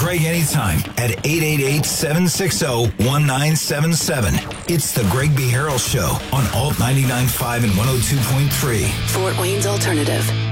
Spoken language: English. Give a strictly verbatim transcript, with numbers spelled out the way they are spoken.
Greg anytime at eight eight eight, seven six zero, one nine seven seven. It's the Greg B. Harrell Show on Alt ninety-nine point five and one oh two point three. Fort Wayne's Alternative.